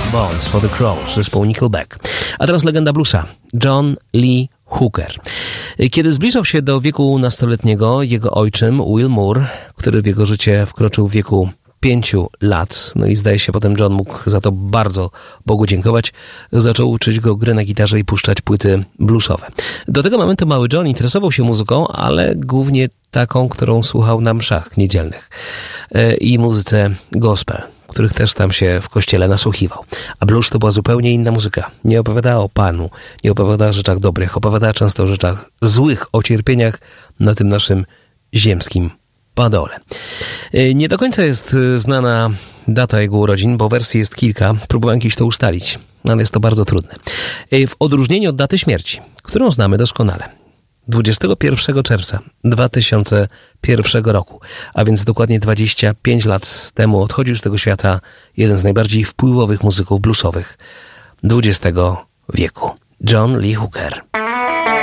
Bones for the Crows, zespołu Nickelback. A teraz legenda bluesa, John Lee Hooker. Kiedy zbliżał się do wieku nastoletniego, jego ojczym Will Moore, który w jego życie wkroczył w wieku 5 lat, no i zdaje się potem John mógł za to bardzo Bogu dziękować, zaczął uczyć go gry na gitarze i puszczać płyty bluesowe. Do tego momentu mały John interesował się muzyką, ale głównie taką, którą słuchał na mszach niedzielnych i muzyce gospel, których też tam się w kościele nasłuchiwał. A blues to była zupełnie inna muzyka. Nie opowiadała o Panu, nie opowiadała o rzeczach dobrych, opowiadała często o rzeczach złych, o cierpieniach na tym naszym ziemskim padole. Nie do końca jest znana data jego urodzin, bo wersji jest kilka. Próbowałem kiedyś to ustalić, ale jest to bardzo trudne. W odróżnieniu od daty śmierci, którą znamy doskonale. 21 czerwca 2001 roku, a więc dokładnie 25 lat temu odchodził z tego świata jeden z najbardziej wpływowych muzyków bluesowych XX wieku, John Lee Hooker.